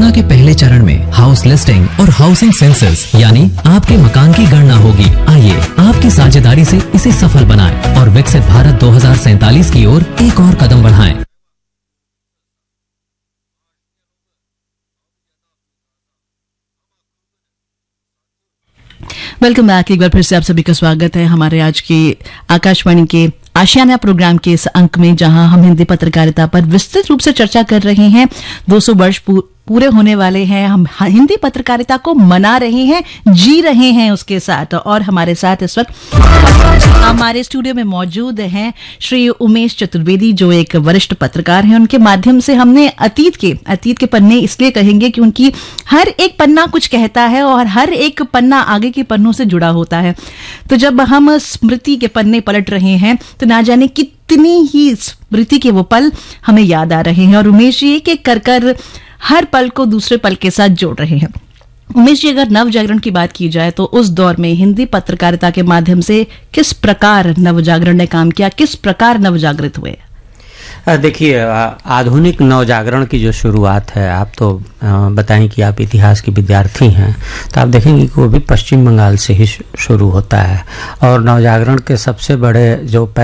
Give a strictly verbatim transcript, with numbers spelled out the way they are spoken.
योजना के पहले चरण में हाउस लिस्टिंग और हाउसिंग सेंसस यानी आपके मकान की गणना होगी। आइए आपकी साझेदारी से इसे सफल बनाएं और विकसित भारत दो हज़ार सैंतालीस की ओर एक और कदम बढ़ाएं। Welcome back. एक बार फिर से आप सभी का स्वागत है हमारे आज के आकाशवाणी के आशियाना प्रोग्राम के इस अंक में, जहां हम हिंदी पत्रकारिता पर विस्तृत रूप से चर्चा कर रहे हैं। दो सौ वर्ष पूरे होने वाले हैं, हम हिंदी पत्रकारिता को मना रहे हैं, जी रहे हैं उसके साथ। और हमारे साथ इस वक्त हमारे स्टूडियो में मौजूद हैं श्री उमेश चतुर्वेदी, जो एक वरिष्ठ पत्रकार हैं। उनके माध्यम से हमने अतीत के अतीत के पन्ने इसलिए कहेंगे कि उनकी हर एक पन्ना कुछ कहता है और हर एक पन्ना आगे के पन्नों से जुड़ा होता है। तो जब हम स्मृति के पन्ने पलट रहे हैं तो ना जाने कितनी ही स्मृति के वो पल हमें याद आ रहे हैं, और उमेश जी एक एक कर कर हर पल को दूसरे पल के साथ जोड़ रहे हैं। उमेश जी, अगर नव जागरण की बात की जाए तो उस दौर में हिंदी पत्रकारिता के माध्यम से किस प्रकार नव जागरण ने काम किया, किस प्रकार नव जागृत हुए? देखिए, आधुनिक नवजागरण की जो शुरुआत है, आप तो बताएं कि आप इतिहास के विद्यार्थी हैं, तो आप देखेंगे कि वो भी पश्चिम बंगाल से ही शुरू होता है। और नवजागरण के सबसे बड़े जो